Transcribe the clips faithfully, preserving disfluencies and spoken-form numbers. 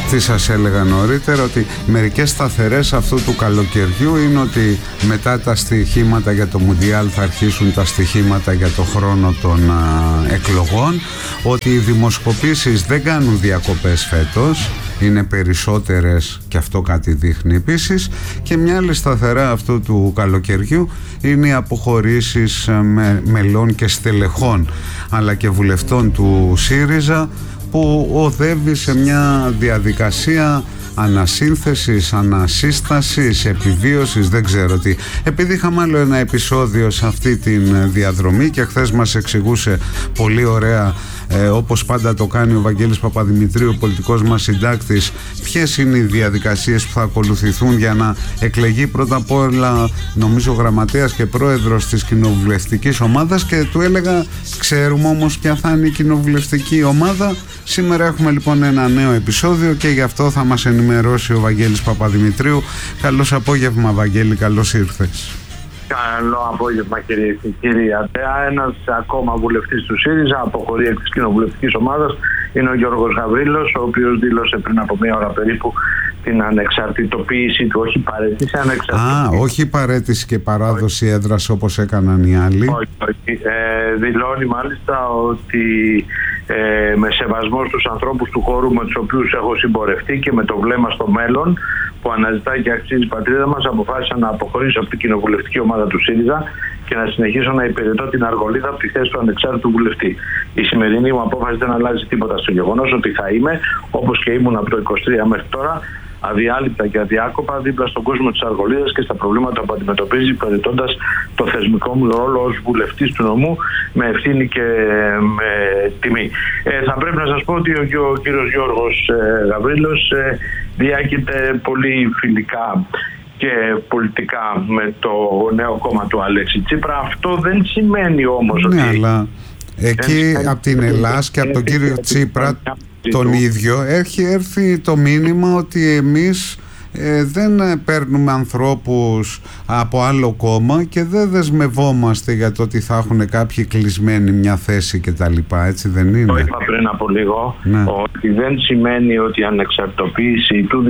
τι σας έλεγα νωρίτερα, ότι μερικές σταθερές αυτού του καλοκαιριού είναι ότι μετά τα στοιχήματα για το Μουντιάλ θα αρχίσουν τα στοιχήματα για το χρόνο των α, εκλογών, ότι οι δημοσκοπήσεις δεν κάνουν διακοπές φέτος, είναι περισσότερες και αυτό κάτι δείχνει επίσης. Και μια άλλη σταθερά αυτού του καλοκαιριού είναι οι αποχωρήσεις με, μελών και στελεχών αλλά και βουλευτών του ΣΥΡΙΖΑ, που οδεύει σε μια διαδικασία ανασύνθεσης, ανασύστασης, επιβίωσης, δεν ξέρω τι. Επειδή είχαμε άλλο ένα επεισόδιο σε αυτή τη διαδρομή και χθες μας εξηγούσε πολύ ωραία, ε, όπως πάντα το κάνει ο Βαγγέλης Παπαδημητρίου, ο πολιτικός μας συντάκτης, ποιες είναι οι διαδικασίες που θα ακολουθηθούν για να εκλεγεί πρώτα απ' όλα, νομίζω, γραμματέας και πρόεδρος της κοινοβουλευτικής ομάδας, και του έλεγα ξέρουμε όμως ποια θα είναι η κοινοβουλευτική ομάδα. Σήμερα έχουμε λοιπόν ένα νέο επεισόδιο και γι' αυτό θα μας ενημερώσει ο Βαγγέλης Παπαδημητρίου. Καλώς απόγευμα, Βαγγέλη, καλώς ήρθες. Καλό απόγευμα, κύριε και κύριοι. Ένας ακόμα βουλευτής του ΣΥΡΙΖΑ αποχωρεί εκ της κοινοβουλευτικής ομάδας. Είναι ο Γιώργος Γαβρίλος, ο οποίος δήλωσε πριν από μία ώρα περίπου την ανεξαρτητοποίηση του, όχι παρέτηση, ανεξαρτητοποίηση. Α, όχι παρέτηση και παράδοση έδρας όπως έκαναν οι άλλοι. Όχι, όχι. Ε, δηλώνει μάλιστα ότι ε, με σεβασμό στους ανθρώπους του χώρου με τους οποίους έχω συμπορευτεί και με το βλέμμα στο μέλλον που αναζητάει και αξίζει η πατρίδα μας, αποφάσισα να αποχωρήσω από την κοινοβουλευτική ομάδα του ΣΥΡΙΖΑ και να συνεχίσω να υπηρετώ την Αργολίδα από τη θέση του ανεξάρτητου βουλευτή. Η σημερινή μου απόφαση δεν αλλάζει τίποτα στο γεγονός ότι θα είμαι, όπως και ήμουν από το είκοσι τρία μέχρι τώρα, αδιάλειπτα και αδιάκοπα δίπλα στον κόσμο της Αργολίδας και στα προβλήματα που αντιμετωπίζει, υπηρετώντας το θεσμικό μου ρόλο ως βουλευτής του νομού με ευθύνη και με τιμή. Ε, θα πρέπει να σας πω ότι ο, ο κύριος Γιώργος ε, Γαβρίλος ε, διάκειται πολύ φιλικά και πολιτικά με το νέο κόμμα του Αλέξη Τσίπρα. Αυτό δεν σημαίνει όμως ναι, ότι... αλλά εκεί από την Ελλάς και από τον κύριο Τσίπρα τον ίδιο έχει έρθει το μήνυμα ότι εμείς ε, δεν παίρνουμε ανθρώπους από άλλο κόμμα και δεν δεσμευόμαστε για το ότι θα έχουν κάποιοι κλεισμένοι μια θέση και τα λοιπά, έτσι δεν είναι? Το είπα πριν από λίγο, ναι. Ότι δεν σημαίνει ότι η ανεξαρτητοποίηση του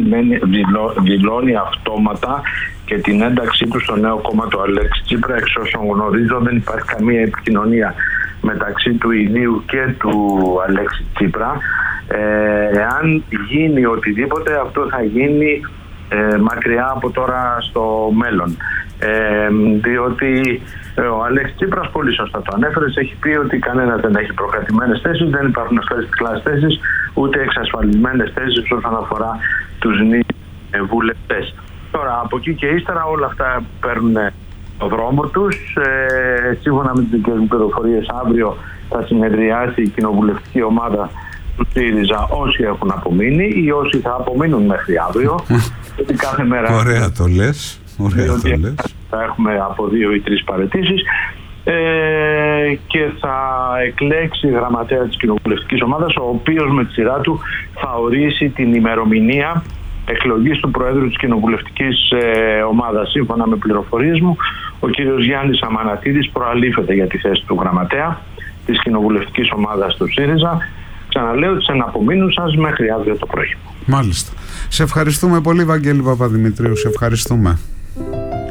δηλώνει αυτόματα και την ένταξή του στο νέο κόμμα του Αλέξη Τσίπρα. Εξ όσων γνωρίζω δεν υπάρχει καμία επικοινωνία μεταξύ του ιδίου και του Αλέξη Τσίπρα. Ε, εάν γίνει οτιδήποτε, αυτό θα γίνει ε, μακριά από τώρα στο μέλλον. Ε, διότι ε, ο Αλέξη Τσίπρας, πολύ σωστά το ανέφερες, έχει πει ότι κανένας δεν έχει προκρατημένες θέσεις, δεν υπάρχουν ασφαλιστικές θέσεις, ούτε εξασφαλισμένες θέσεις όσον αφορά τους νέους ε, βουλευτές. Τώρα, από εκεί και ύστερα όλα αυτά παίρνουν το δρόμο τους. Ε, σύμφωνα με τις δικές μου πληροφορίες, αύριο θα συνεδριάσει η κοινοβουλευτική ομάδα του ΣΥΡΙΖΑ, όσοι έχουν απομείνει ή όσοι θα απομείνουν μέχρι αύριο. Γιατί κάθε μέρα... Ωραία το λες. Ωραία το λες. Θα έχουμε από δύο ή τρεις παραιτήσεις. Ε, και θα εκλέξει γραμματέα της κοινοβουλευτικής ομάδας, ο οποίος με τη σειρά του θα ορίσει την ημερομηνία εκλογής του Προέδρου της κοινοβουλευτικής ε, ομάδας. Σύμφωνα με πληροφορίες μου, ο κύριος Γιάννης Αμανατίδης προαλήφεται για τη θέση του γραμματέα της κοινοβουλευτικής ομάδας του ΣΥΡΙΖΑ. Ξαναλέω, τις εναπομείνουν σας μέχρι αύριο το πρωί. Μάλιστα. Σε ευχαριστούμε πολύ, Βαγγέλη Παπαδημητρίου. Σε ευχαριστούμε.